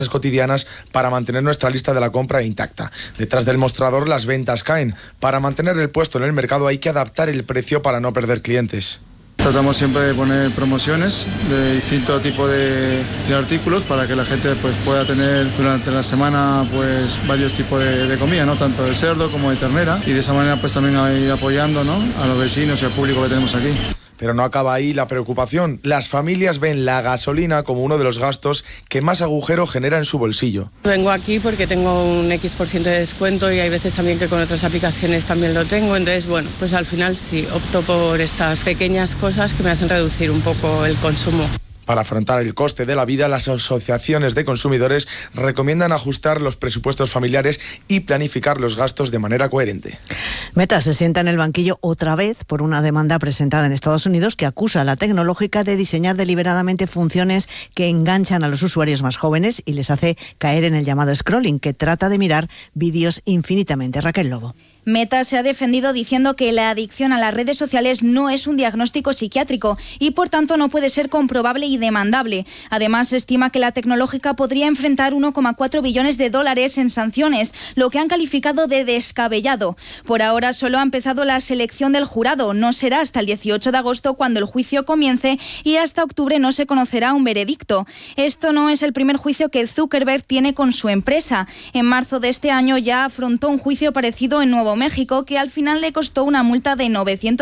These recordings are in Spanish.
cotidianas para mantener nuestra lista de la compra intacta. Detrás del mostrador las ventas caen. Para mantener el puesto en el mercado hay que adaptar el precio para no perder clientes. Tratamos siempre de poner promociones de distinto tipo de artículos para que la gente pues, pueda tener durante la semana pues, varios tipos de comida, ¿no? Tanto de cerdo como de ternera, y de esa manera pues, también ir apoyando, ¿no? A los vecinos y al público que tenemos aquí. Pero no acaba ahí la preocupación. Las familias ven la gasolina como uno de los gastos que más agujero genera en su bolsillo. Vengo aquí porque tengo un X% de descuento y hay veces también que con otras aplicaciones también lo tengo. Entonces, bueno, pues al final sí, opto por estas pequeñas cosas que me hacen reducir un poco el consumo. Para afrontar el coste de la vida, las asociaciones de consumidores recomiendan ajustar los presupuestos familiares y planificar los gastos de manera coherente. Meta se sienta en el banquillo otra vez por una demanda presentada en Estados Unidos que acusa a la tecnológica de diseñar deliberadamente funciones que enganchan a los usuarios más jóvenes y les hace caer en el llamado scrolling, que trata de mirar vídeos infinitamente. Raquel Lobo. Meta se ha defendido diciendo que la adicción a las redes sociales no es un diagnóstico psiquiátrico y por tanto no puede ser comprobable y demandable. Además, se estima que la tecnológica podría enfrentar 1,4 billones de dólares en sanciones, lo que han calificado de descabellado. Por ahora solo ha empezado la selección del jurado. No será hasta el 18 de agosto cuando el juicio comience y hasta octubre no se conocerá un veredicto. Esto no es el primer juicio que Zuckerberg tiene con su empresa. En marzo de este año ya afrontó un juicio parecido en Nuevo México, que al final le costó una multa de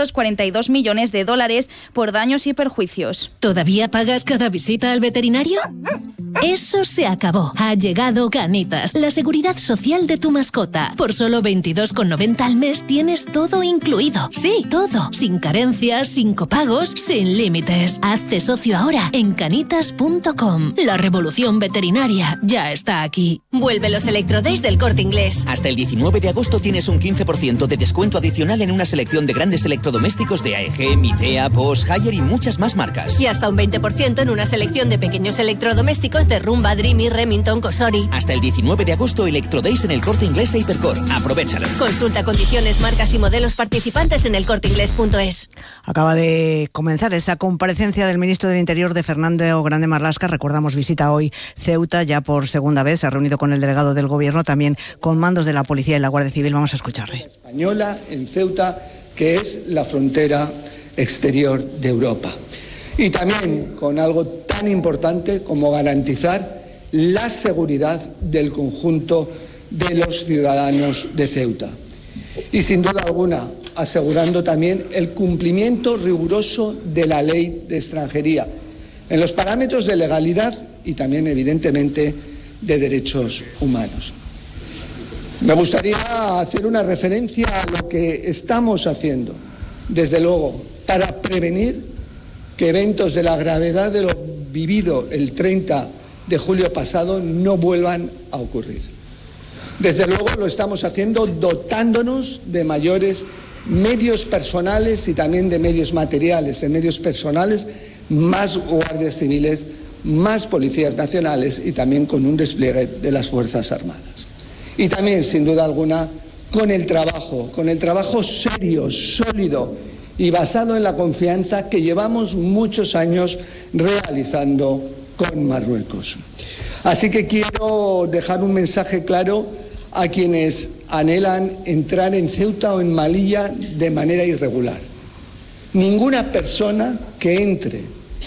942 millones de dólares por daños y perjuicios. ¿Todavía pagas cada visita al veterinario? Eso se acabó. Ha llegado Canitas, la seguridad social de tu mascota. Por solo 22,90 al mes tienes todo incluido. Sí, todo. Sin carencias, sin copagos, sin límites. Hazte socio ahora en canitas.com. La revolución veterinaria ya está aquí. Vuelve los Electrodays del Corte Inglés. Hasta el 19 de agosto tienes un 15% de descuento adicional en una selección de grandes electrodomésticos de AEG, Midea, Bosch, Haier y muchas más marcas. Y hasta un 20% en una selección de pequeños electrodomésticos de Rumba, Dreamy, Remington, Cosori. Hasta el 19 de agosto, Electrodays en el Corte Inglés e Hipercor. Aprovechalo. Consulta condiciones, marcas y modelos participantes en elcorteinglés.es. Acaba de comenzar esa comparecencia del ministro del Interior de Fernando Grande Marlaska. Recordamos, visita hoy Ceuta ya por segunda vez. Se ha reunido con el delegado del Gobierno, también con mandos de la Policía y la Guardia Civil. Vamos a escucharle. Española en Ceuta, que es la frontera exterior de Europa. Y también con algo tan importante como garantizar la seguridad del conjunto de los ciudadanos de Ceuta. Y sin duda alguna, asegurando también el cumplimiento riguroso de la ley de extranjería, en los parámetros de legalidad y también, evidentemente, de derechos humanos. Me gustaría hacer una referencia a lo que estamos haciendo, desde luego, para prevenir que eventos de la gravedad de lo vivido el 30 de julio pasado no vuelvan a ocurrir. Desde luego lo estamos haciendo dotándonos de mayores medios personales y también de medios materiales. En medios personales, más guardias civiles, más policías nacionales y también con un despliegue de las Fuerzas Armadas. Y también, sin duda alguna, con el trabajo serio, sólido y basado en la confianza que llevamos muchos años realizando con Marruecos. Así que quiero dejar un mensaje claro a quienes anhelan entrar en Ceuta o en Melilla de manera irregular. Ninguna persona que entre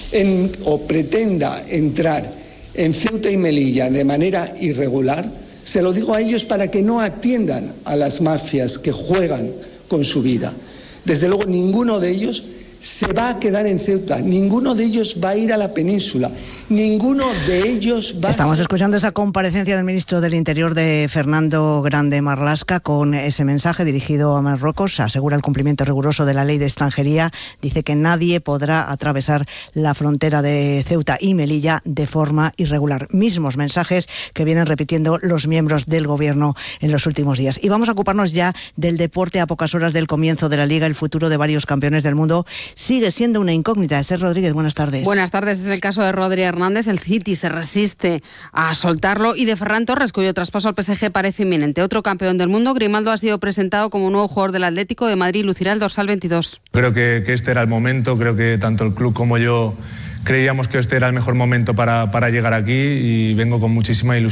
o pretenda entrar en Ceuta y Melilla de manera irregular, se lo digo a ellos para que no atiendan a las mafias que juegan con su vida. Desde luego, ninguno de ellos se va a quedar en Ceuta, ninguno de ellos va a ir a la península, ninguno de ellos va Estamos escuchando esa comparecencia del ministro del Interior de Fernando Grande Marlaska con ese mensaje dirigido a Marruecos. Asegura el cumplimiento riguroso de la ley de extranjería. Dice que nadie podrá atravesar la frontera de Ceuta y Melilla de forma irregular. Mismos mensajes que vienen repitiendo los miembros del Gobierno en los últimos días. Y vamos a ocuparnos ya del deporte a pocas horas del comienzo de la Liga. El futuro de varios campeones del mundo sigue siendo una incógnita. Esther Rodríguez, buenas tardes. Buenas tardes. Es el caso de Rodri Hernández. El City se resiste a soltarlo y de Ferran Torres, cuyo traspaso al PSG parece inminente. Otro campeón del mundo, Grimaldo, ha sido presentado como nuevo jugador del Atlético de Madrid. Lucirá el dorsal 22. Creo que este era el momento. Creo que tanto el club como yo creíamos que este era el mejor momento para llegar aquí y vengo con muchísima ilusión.